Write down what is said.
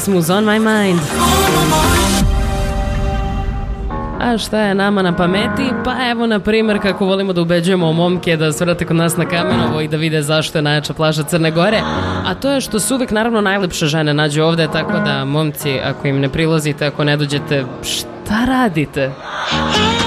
pesmu On My Mind. A šta je nama na pameti? Pa evo, na primjer, kako volimo da ubeđujemo momke da svrate kod nas na Kamenovo i da vide zašto je najjača plaža Crne Gore. A to je što su uvek, naravno, najlepše žene nađu ovde, tako da, momci, ako im ne prilazite, ako ne dođete, šta radite?